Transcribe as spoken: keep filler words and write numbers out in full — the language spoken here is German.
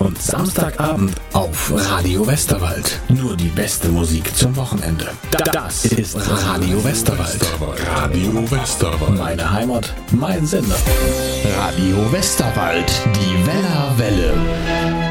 und Samstagabend auf Radio Westerwald. Nur die beste Musik zum Wochenende. Das ist Radio Westerwald. Radio Westerwald. Meine Heimat, mein Sender. Radio Westerwald, die Wellerwelle.